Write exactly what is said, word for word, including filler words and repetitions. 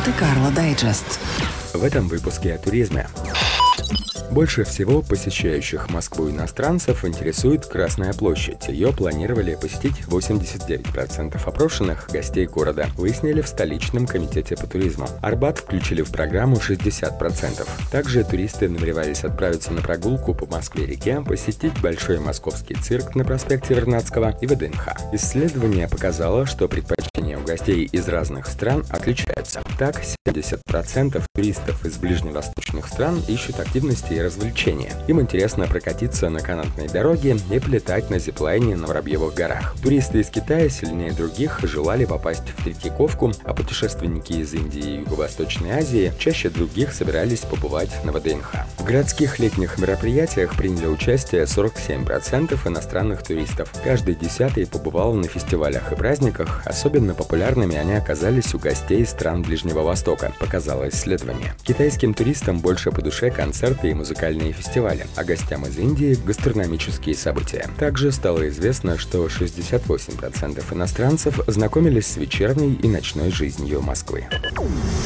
Монте-Карло Дайджест. В этом выпуске о туризме. Больше всего посещающих Москву иностранцев интересует Красная площадь. Ее планировали посетить восемьдесят девять процентов опрошенных гостей города, выяснили в столичном комитете по туризму. Арбат включили в программу шестьдесят процентов. Также туристы намеревались отправиться на прогулку по Москве-реке, посетить Большой московский цирк на проспекте Вернадского и ВДНХ. Исследование показало, что предпочтения у гостей из разных стран отличаются. Так, семьдесят процентов туристов из ближневосточных стран ищут активности и развлечения. Им интересно прокатиться на канатной дороге и полетать на зиплайне на Воробьевых горах. Туристы из Китая сильнее других желали попасть в Третьяковку, а путешественники из Индии и Юго-Восточной Азии чаще других собирались побывать на ВДНХ. В городских летних мероприятиях приняли участие сорок семь процентов иностранных туристов. Каждый десятый побывал на фестивалях и праздниках. Особенно популярными они оказались у гостей стран Ближнего Востока, показало исследование. Китайским туристам больше по душе концерты и музыкальные фестивали, а гостям из Индии – гастрономические события. Также стало известно, что шестьдесят восемь процентов иностранцев знакомились с вечерней и ночной жизнью Москвы.